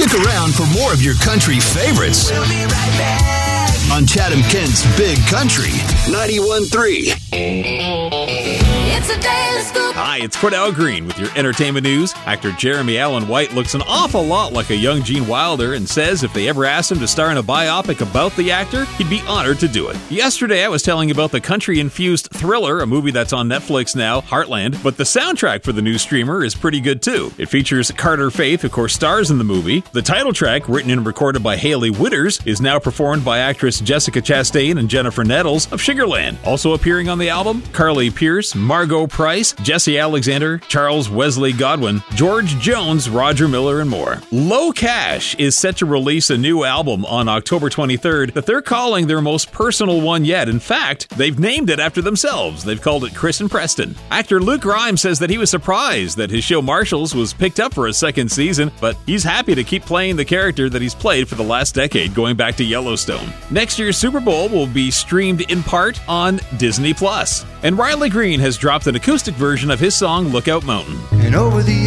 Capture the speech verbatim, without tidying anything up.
Stick around for more of your country favorites. We'll be right back on Chatham Kent's Big Country ninety-one point three. It's a daily scoop. Hi, it's Cordell Green with your entertainment news. Actor Jeremy Allen White looks an awful lot like a young Gene Wilder and says if they ever asked him to star in a biopic about the actor, he'd be honored to do it. Yesterday, I was telling you about the country-infused Thriller, a movie that's on Netflix now, Heartland, but the soundtrack for the new streamer is pretty good too. It features Carter Faith, of course, stars in the movie. The title track, written and recorded by Hayley Witters, is now performed by actress Jessica Chastain and Jennifer Nettles of Sugarland. Also appearing on the album, Carly Pearce, Margot Price, Jesse Alexander, Charles Wesley Godwin, George Jones, Roger Miller, and more. Low Cash is set to release a new album on October twenty-third that they're calling their most personal one yet. In fact, they've named it after themselves. They've called it Chris and Preston. Actor Luke Grimes says that he was surprised that his show Marshalls was picked up for a second season, but he's happy to keep playing the character that he's played for the last decade, going back to Yellowstone. Next year's Super Bowl will be streamed in part on Disney Plus. And Riley Green has dropped an acoustic version of his song Lookout Mountain. And over the